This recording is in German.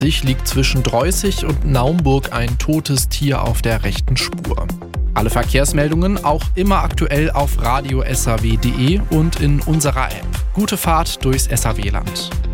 liegt zwischen Dreußig und Naumburg ein totes Tier auf der rechten Spur. Alle Verkehrsmeldungen auch immer aktuell auf radio-saw.de und in unserer App. Gute Fahrt durchs SAW-Land.